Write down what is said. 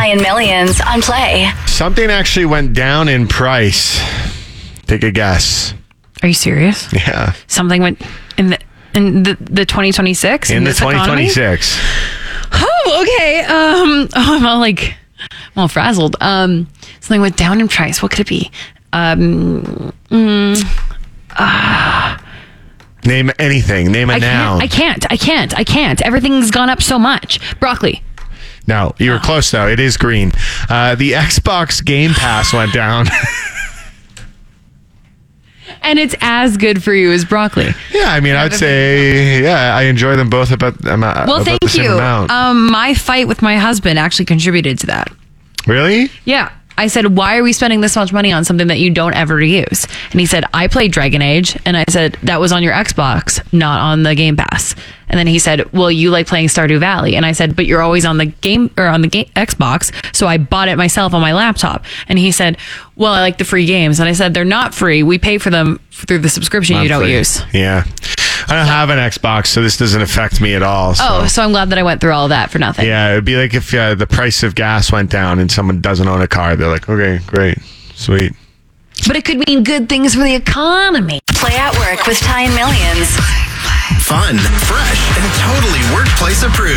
Ty and Millions on Play. Something actually went down in price. Take a guess. Are you serious? Yeah. Something went in the 2026? In the this economy? 2026. Oh, okay. I'm all frazzled. Something went down in price. What could it be? Name anything. Name a noun. I can't. Everything's gone up so much. Broccoli. No, you were close though. It is green. The Xbox Game Pass went down. And it's as good for you as broccoli. Yeah, I mean, I'd say, I enjoy them both about Thank the same you. amount. My fight with my husband actually contributed to that. Really? Yeah. I said, why are we spending this much money on something that you don't ever use? And he said, I played Dragon Age. And I said, that was on your Xbox, not on the Game Pass. And then he said, well, you like playing Stardew Valley. And I said, but you're always on the Xbox. So I bought it myself on my laptop. And he said, well, I like the free games. And I said, they're not free. We pay for them through the subscription you don't use. Yeah. I don't have an Xbox, so this doesn't affect me at all. So I'm glad that I went through all of that for nothing. Yeah, it would be like if the price of gas went down and someone doesn't own a car. They're like, okay, great, sweet. But it could mean good things for the economy. Play at Work with Ty and Millions. Fun, fresh, and totally workplace approved.